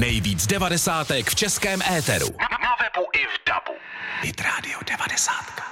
Nejvíc devadesátek v českém éteru. Na webu i v DABu. Hit Radio 90.